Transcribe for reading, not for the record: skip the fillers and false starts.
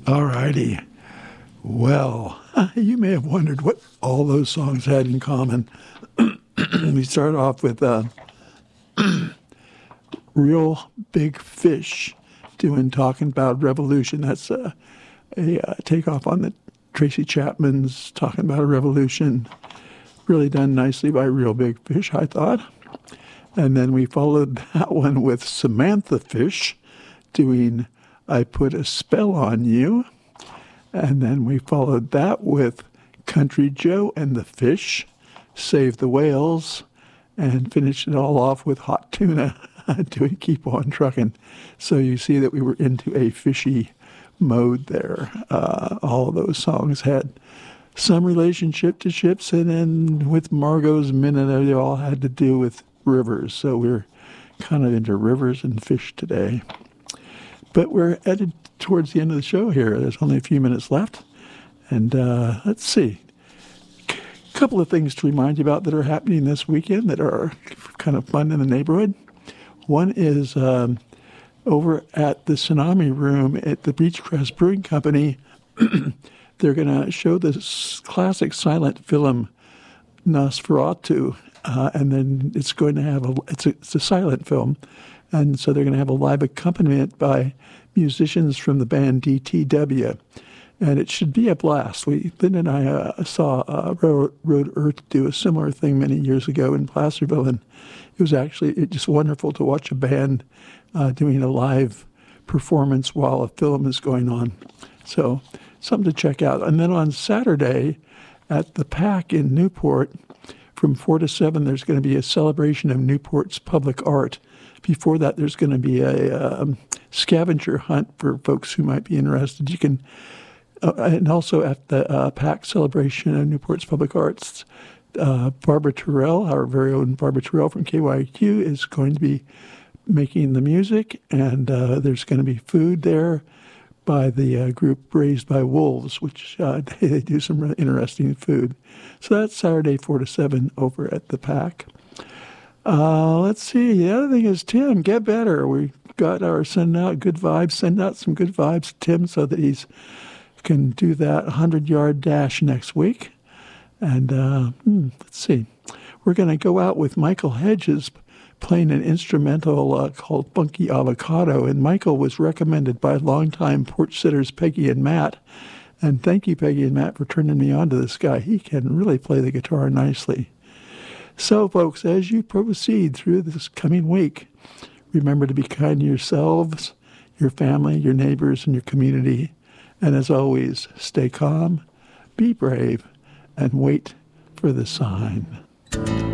All righty. Well, you may have wondered what all those songs had in common. We start off with Real Big Fish talking about revolution. That's a takeoff on the Tracy Chapman's Talking About a Revolution. Really done nicely by Real Big Fish, I thought. And then we followed that one with Samantha Fish doing I Put a Spell on You. And then we followed that with Country Joe and the Fish, Save the Whales, and finished it all off with Hot Tuna doing Keep On Truckin'. So you see that we were into a fishy mode there. All of those songs had some relationship to ships, and then with Margot's Minute, they all had to do with rivers. So we're kind of into rivers and fish today. But we're headed towards the end of the show here. There's only a few minutes left. And let's see. A couple of things to remind you about that are happening this weekend that are kind of fun in the neighborhood. One is over at the Tsunami Room at the Beechcrest Brewing Company. They're going to show this classic silent film, Nosferatu, and then it's going to have it's a silent film. And so they're going to have a live accompaniment by musicians from the band DTW. And it should be a blast. Lynn and I saw Road Earth do a similar thing many years ago in Placerville, and it was actually just wonderful to watch a band doing a live performance while a film is going on. So something to check out. And then on Saturday at the PAC in Newport, from 4 to 7, there's going to be a celebration of Newport's public art. Before that, there's going to be a scavenger hunt for folks who might be interested. You can, and also at the PAC celebration of Newport's public arts, Barbara Terrell, our very own Barbara Terrell from KYQ, is going to be making the music, and there's going to be food there by the group Raised by Wolves, which they do some really interesting food. So that's Saturday, 4 to 7 over at the PAC. Let's see. The other thing is, Tim, get better. We got our sending out good vibes. Send out some good vibes to Tim so that he can do that 100-yard dash next week. And let's see. We're going to go out with Michael Hedges playing an instrumental called Funky Avocado. And Michael was recommended by longtime porch sitters Peggy and Matt. And thank you, Peggy and Matt, for turning me on to this guy. He can really play the guitar nicely. So, folks, as you proceed through this coming week, remember to be kind to yourselves, your family, your neighbors, and your community. And as always, stay calm, be brave, and wait for the sign.